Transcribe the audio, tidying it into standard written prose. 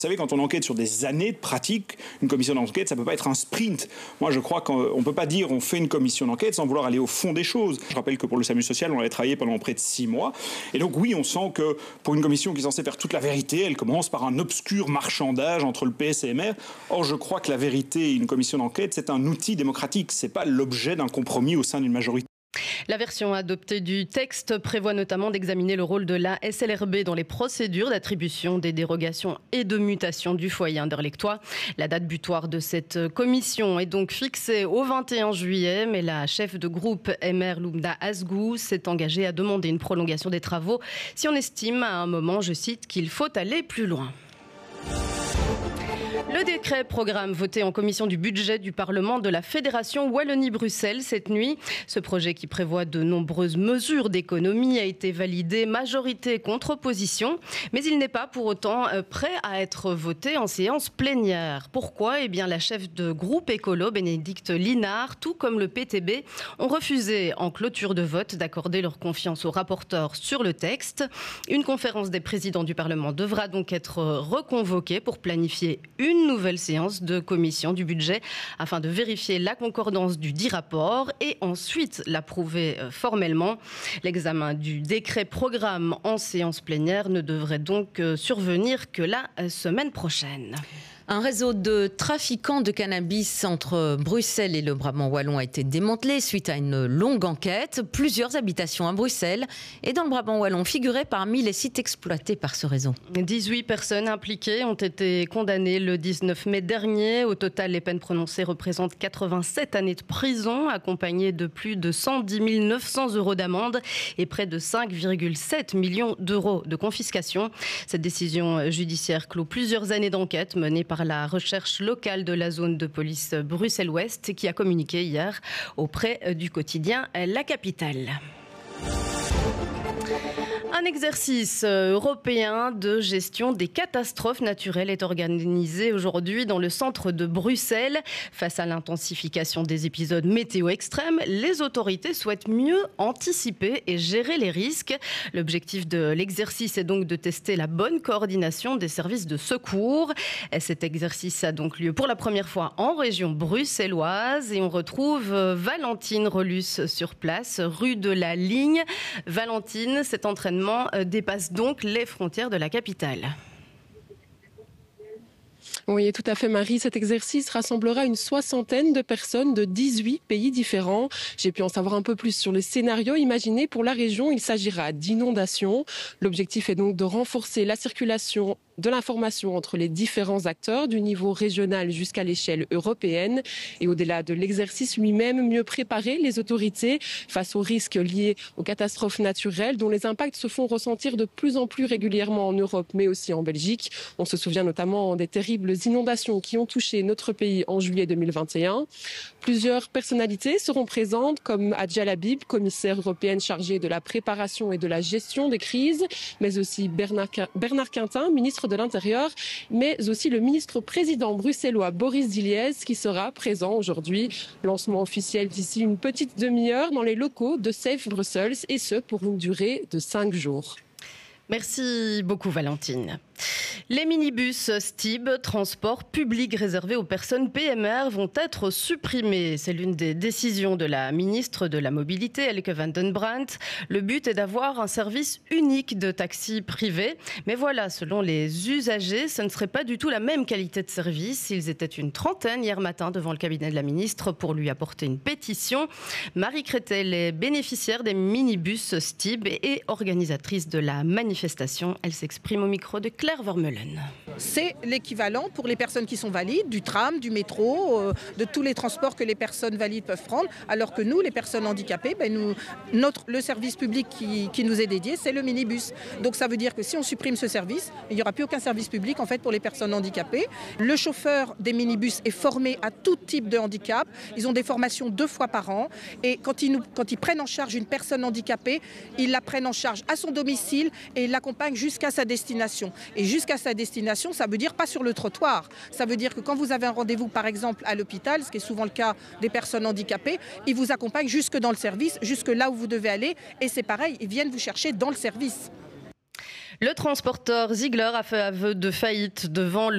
Vous savez, quand on enquête sur des années de pratique, une commission d'enquête, ça ne peut pas être un sprint. Moi, je crois qu'on ne peut pas dire on fait une commission d'enquête sans vouloir aller au fond des choses. Je rappelle que pour le SAMU social, on avait travaillé pendant près de 6 mois. Et donc oui, on sent que pour une commission qui est censée faire toute la vérité, elle commence par un obscur marchandage entre le PS et MR. Or, je crois que la vérité, une commission d'enquête, c'est un outil démocratique. Ce n'est pas l'objet d'un compromis au sein d'une majorité. La version adoptée du texte prévoit notamment d'examiner le rôle de la SLRB dans les procédures d'attribution des dérogations et de mutation du foyer anderlechtois. La date butoir de cette commission est donc fixée au 21 juillet, mais la chef de groupe MR Lumda Asgou s'est engagée à demander une prolongation des travaux si on estime à un moment, je cite, qu'il faut aller plus loin. Le décret programme voté en commission du budget du Parlement de la Fédération Wallonie-Bruxelles cette nuit. Ce projet qui prévoit de nombreuses mesures d'économie a été validé majorité contre opposition, mais il n'est pas pour autant prêt à être voté en séance plénière. Pourquoi ? Eh bien, la chef de groupe écolo, Bénédicte Linard, tout comme le PTB, ont refusé en clôture de vote d'accorder leur confiance au rapporteur sur le texte. Une conférence des présidents du Parlement devra donc être reconvoquée pour planifier une nouvelle séance de commission du budget afin de vérifier la concordance du dit rapport et ensuite l'approuver formellement. L'examen du décret programme en séance plénière ne devrait donc survenir que la semaine prochaine. Un réseau de trafiquants de cannabis entre Bruxelles et le Brabant wallon a été démantelé suite à une longue enquête. Plusieurs habitations à Bruxelles et dans le Brabant wallon figuraient parmi les sites exploités par ce réseau. 18 personnes impliquées ont été condamnées le 19 mai dernier. Au total, les peines prononcées représentent 87 années de prison, accompagnées de plus de 110 900 € d'amende et près de 5,7 millions d'euros de confiscation. Cette décision judiciaire clôt plusieurs années d'enquête menée par la recherche locale de la zone de police Bruxelles-Ouest qui a communiqué hier auprès du quotidien La Capitale. Un exercice européen de gestion des catastrophes naturelles est organisé aujourd'hui dans le centre de Bruxelles. Face à l'intensification des épisodes météo extrêmes, les autorités souhaitent mieux anticiper et gérer les risques. L'objectif de l'exercice est donc de tester la bonne coordination des services de secours. Cet exercice a donc lieu pour la première fois en région bruxelloise et on retrouve Valentine Relus sur place, rue de la Ligne. Valentine, cet entraînement dépasse donc les frontières de la capitale. Oui, tout à fait, Marie. Cet exercice rassemblera une soixantaine de personnes de 18 pays différents. J'ai pu en savoir un peu plus sur les scénarios imaginés pour la région. Il s'agira d'inondations. L'objectif est donc de renforcer la circulation de l'information entre les différents acteurs du niveau régional jusqu'à l'échelle européenne. Et au-delà de l'exercice lui-même, mieux préparer les autorités face aux risques liés aux catastrophes naturelles dont les impacts se font ressentir de plus en plus régulièrement en Europe, mais aussi en Belgique. On se souvient notamment des terribles inondations qui ont touché notre pays en juillet 2021. Plusieurs personnalités seront présentes comme Adja Labib, commissaire européenne chargée de la préparation et de la gestion des crises, mais aussi Bernard Quintin, ministre de l'Intérieur, mais aussi le ministre-président bruxellois Boris Diliez qui sera présent aujourd'hui. Lancement officiel d'ici une petite demi-heure dans les locaux de Safe Brussels et ce pour une durée de 5 jours. Merci beaucoup Valentine. Les minibus STIB, transport public réservé aux personnes PMR, vont être supprimés. C'est l'une des décisions de la ministre de la Mobilité, Elke van den Brandt. Le but est d'avoir un service unique de taxi privé. Mais voilà, selon les usagers, ce ne serait pas du tout la même qualité de service. Ils étaient une trentaine hier matin devant le cabinet de la ministre pour lui apporter une pétition. Marie Crétel est bénéficiaire des minibus STIB et organisatrice de la manifestation. Elle s'exprime au micro de Claire Vermeulen. C'est l'équivalent pour les personnes qui sont valides du tram, du métro, de tous les transports que les personnes valides peuvent prendre, alors que nous, les personnes handicapées, le service public qui nous est dédié, c'est le minibus. Donc ça veut dire que si on supprime ce service, il n'y aura plus aucun service public en fait pour les personnes handicapées. Le chauffeur des minibus est formé à tout type de handicap. Ils ont des formations 2 fois par an et quand ils prennent en charge une personne handicapée, ils la prennent en charge à son domicile et ils l'accompagnent jusqu'à sa destination. Et jusqu'à sa destination, ça veut dire pas sur le trottoir. Ça veut dire que quand vous avez un rendez-vous, par exemple, à l'hôpital, ce qui est souvent le cas des personnes handicapées, ils vous accompagnent jusque dans le service, jusque là où vous devez aller. Et c'est pareil, ils viennent vous chercher dans le service. Le transporteur Ziegler a fait aveu de faillite devant le